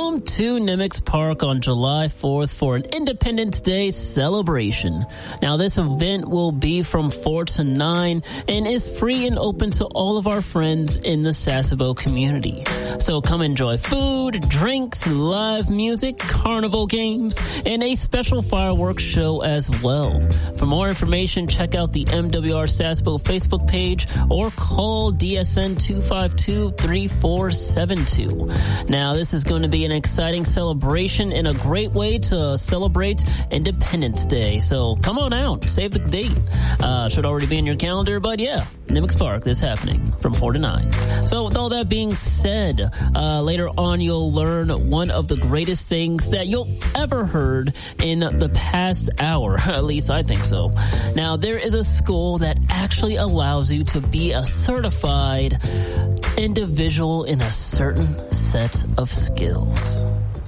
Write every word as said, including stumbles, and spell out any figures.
Come to Nimitz Park on July fourth for an Independence Day celebration. Now, this event will be from four to nine and is free and open to all of our friends in the Sasebo community. So come enjoy food, drinks, live music, carnival games, and a special fireworks show as well. For more information, check out the M W R Sasebo Facebook page or call D S N two five two, three four seven two. Now, this is going to be an exciting celebration and a great way to celebrate Independence Day. So come on out, save the date. Uh, should already be in your calendar, but yeah, Nimitz Park, this is happening from four to nine. So with all that being said, uh, later on you'll learn one of the greatest things that you'll ever heard in the past hour. At least I think so. Now, there is a school that actually allows you to be a certified individual in a certain set of skills.